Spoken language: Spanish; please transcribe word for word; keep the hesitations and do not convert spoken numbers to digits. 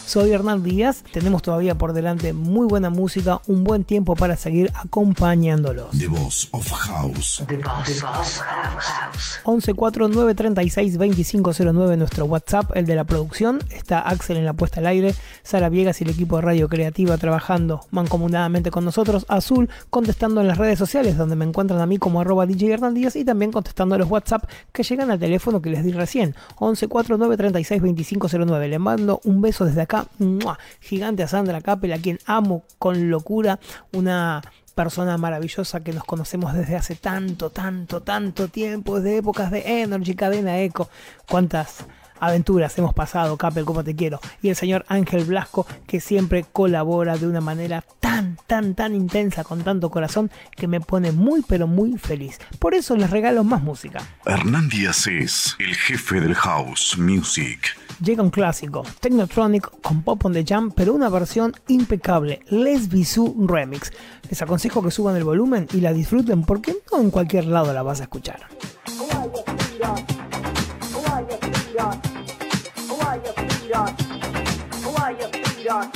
Soy Hernán Díaz, tenemos todavía por delante muy buena música, un buen tiempo para seguir acompañándolos. The Boss of House. The Boss, The Boss of House. once cuatro nueve treinta y seis veinticinco cero nueve nuestro WhatsApp, el de la producción. Está Axel en la puesta al aire, Sara Viegas y el equipo de Radio Creativa trabajando mancomunadamente con nosotros, Azul contestando en las redes sociales donde me encuentran a mí como arroba D J Hernán Díaz y también contestando a los WhatsApp que llegan al teléfono que les di recién, once cuatro nueve treinta y seis veinticinco cero nueve. Le mando un beso desde acá, ¡mua!, gigante a Sandra Capel, a quien amo con locura, una persona maravillosa que nos conocemos desde hace tanto, tanto, tanto tiempo, desde épocas de Energy, Cadena Eco. Cuántas aventuras hemos pasado, Capel, como te quiero. Y el señor Ángel Blasco, que siempre colabora de una manera tan, tan, tan intensa, con tanto corazón, que me pone muy, pero muy feliz. Por eso les regalo más música. Hernán Díaz es el jefe del House Music. Llega un clásico, Technotronic con Pop on the Jam, pero una versión impecable, Les Bisous Remix. Les aconsejo que suban el volumen y la disfruten porque no en cualquier lado la vas a escuchar.